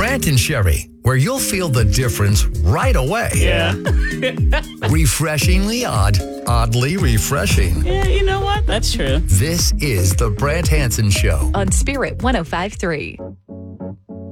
Brant and Sherry, where you'll feel the difference right away. Yeah. Refreshingly odd, oddly refreshing. Yeah, you know what? That's true. This is The Brant Hanson Show. On Spirit 105.3.